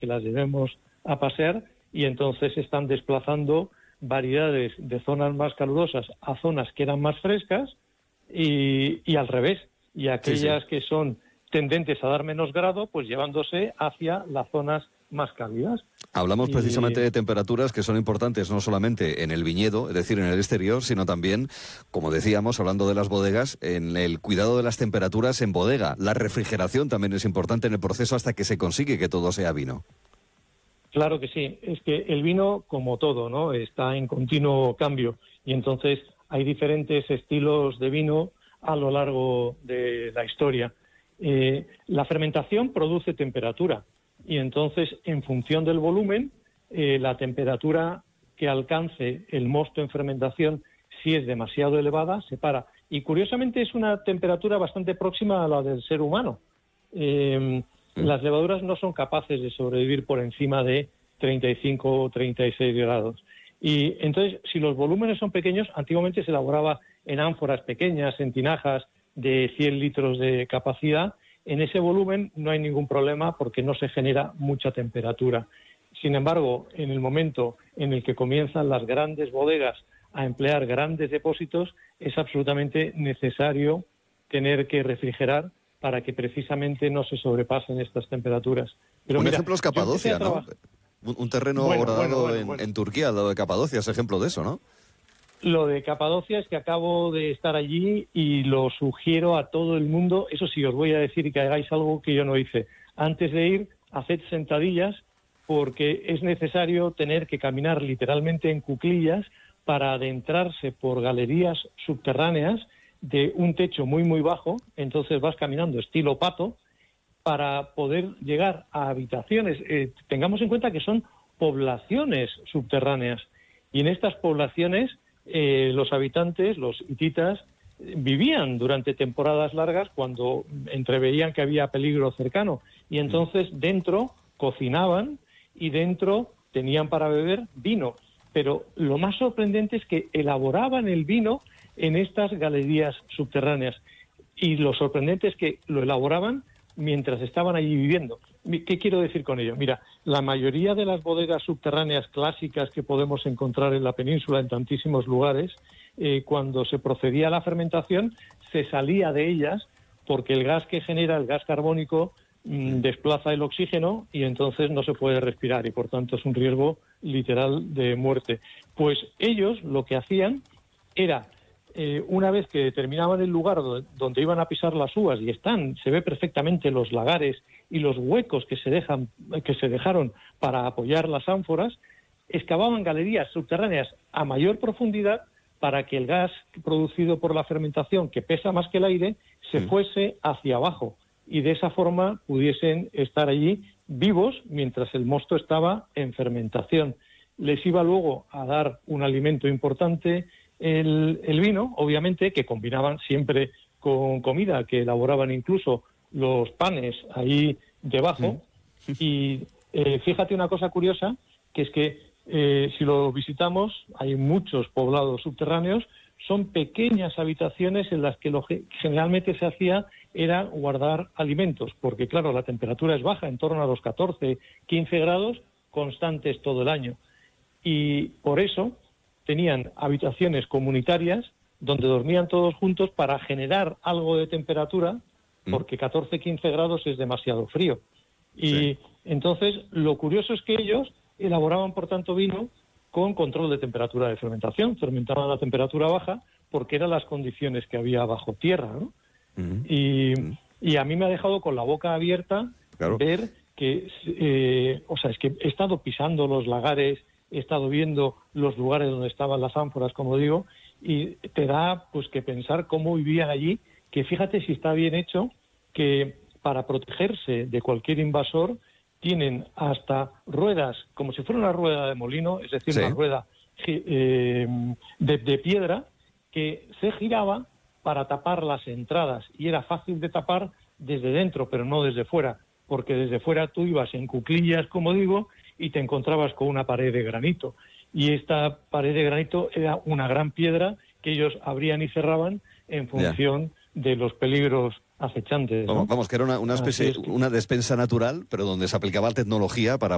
que las llevemos a pasear, y entonces se están desplazando variedades de zonas más calurosas a zonas que eran más frescas y al revés, y aquellas que son tendentes a dar menos grado, pues llevándose hacia las zonas más cálidas. Hablamos precisamente de temperaturas que son importantes no solamente en el viñedo, es decir, en el exterior, sino también, como decíamos, hablando de las bodegas, en el cuidado de las temperaturas en bodega. La refrigeración también es importante en el proceso hasta que se consigue que todo sea vino. Claro que sí. Es que el vino, como todo, ¿no?, está en continuo cambio, y entonces hay diferentes estilos de vino a lo largo de la historia. La fermentación produce temperatura, y entonces, en función del volumen, la temperatura que alcance el mosto en fermentación, si es demasiado elevada, se para. Y curiosamente es una temperatura bastante próxima a la del ser humano. Las levaduras no son capaces de sobrevivir por encima de 35 o 36 grados. Y entonces, si los volúmenes son pequeños, antiguamente se elaboraba en ánforas pequeñas, en tinajas de 100 litros de capacidad. En ese volumen no hay ningún problema porque no se genera mucha temperatura. Sin embargo, en el momento en el que comienzan las grandes bodegas a emplear grandes depósitos, es absolutamente necesario tener que refrigerar para que precisamente no se sobrepasen estas temperaturas. Pero mira, ejemplo es Capadocia, ¿no? Un terreno horadado en Turquía, al lado de Capadocia, es ejemplo de eso, ¿no? Lo de Capadocia es que acabo de estar allí y lo sugiero a todo el mundo. Eso sí, os voy a decir que hagáis algo que yo no hice. Antes de ir, haced sentadillas, porque es necesario tener que caminar literalmente en cuclillas para adentrarse por galerías subterráneas de un techo muy, muy bajo. Entonces vas caminando estilo pato para poder llegar a habitaciones. Tengamos en cuenta que son poblaciones subterráneas, y en estas poblaciones los habitantes, los hititas, vivían durante temporadas largas cuando entreveían que había peligro cercano, y entonces dentro cocinaban y dentro tenían para beber vino. Pero lo más sorprendente es que elaboraban el vino en estas galerías subterráneas, y lo sorprendente es que lo elaboraban mientras estaban allí viviendo. ¿Qué quiero decir con ello? Mira, la mayoría de las bodegas subterráneas clásicas que podemos encontrar en la península, en tantísimos lugares, cuando se procedía a la fermentación, se salía de ellas porque el gas que genera, el gas carbónico, desplaza el oxígeno y entonces no se puede respirar, y por tanto es un riesgo literal de muerte. Pues ellos lo que hacían era, una vez que determinaban el lugar donde iban a pisar las uvas, y se ve perfectamente los lagares y los huecos que se dejaron para apoyar las ánforas, excavaban galerías subterráneas a mayor profundidad para que el gas producido por la fermentación, que pesa más que el aire, se fuese hacia abajo, y de esa forma pudiesen estar allí vivos mientras el mosto estaba en fermentación. Les iba luego a dar un alimento importante el vino, obviamente, que combinaban siempre con comida, que elaboraban incluso los panes ahí debajo. Y fíjate una cosa curiosa, que es que si lo visitamos, hay muchos poblados subterráneos, son pequeñas habitaciones en las que lo que generalmente se hacía era guardar alimentos, porque claro, la temperatura es baja, en torno a los 14, 15 grados constantes todo el año. Y por eso tenían habitaciones comunitarias donde dormían todos juntos para generar algo de temperatura, porque 14, 15 grados es demasiado frío. Y entonces lo curioso es que ellos elaboraban, por tanto, vino con control de temperatura de fermentación, fermentaban a temperatura baja porque eran las condiciones que había bajo tierra, ¿no? Y a mí me ha dejado con la boca abierta ver que, es que he estado pisando los lagares, he estado viendo los lugares donde estaban las ánforas, como digo, y te da pues que pensar cómo vivían allí, que fíjate si está bien hecho, que para protegerse de cualquier invasor tienen hasta ruedas, como si fuera una rueda de molino, es decir, una rueda de piedra que se giraba para tapar las entradas, y era fácil de tapar desde dentro, pero no desde fuera, porque desde fuera tú ibas en cuclillas, como digo, y te encontrabas con una pared de granito. Y esta pared de granito era una gran piedra que ellos abrían y cerraban en función de los peligros acechantes, ¿no? Vamos, que era una especie, una despensa natural, pero donde se aplicaba tecnología para